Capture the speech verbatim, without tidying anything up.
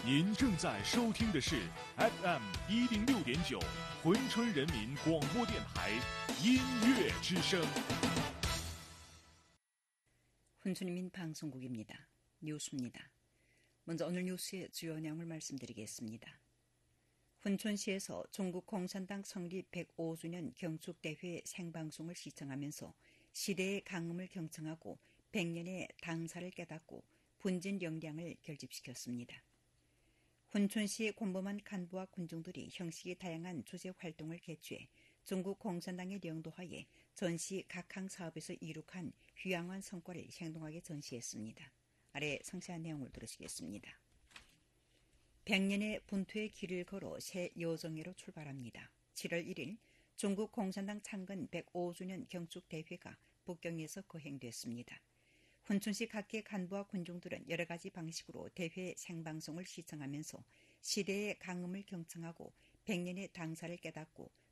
您正在收听的是 에프 엠一零六点九珲春人民广播电台音乐之声。 훈춘인민 방송국입니다. 뉴스입니다. 먼저 오늘 뉴스의 주요 내용을 말씀드리겠습니다. 훈춘시에서 중국 공산당 성립 백오 주년 경축대회 생방송을 시청하면서 시대의 강음을 경청하고 백 년의 당사를 깨닫고 분진 역량을 결집시켰습니다. 훈춘시 곤범한 간부와 군중들이 형식이 다양한 주제 활동을 개최해 중국 공산당의領導하에 전시 각항 사업에서 이룩한 휘황한 성과를 생동하게 전시했습니다. 아래 상세한 내용을 들으시겠습니다. 백 년의 분투의 길을 걸어 새 여정회로 출발합니다. 칠월 일일 중국 공산당 창건 백오 주년 경축대회가 북경에서 거행됐습니다. 훈춘시 각계 간부와 군중들은 여러 가지 방식으로 대회 생방송을 시청하면서 시대의 강음을 경청하고 백 년의 당사를 깨닫고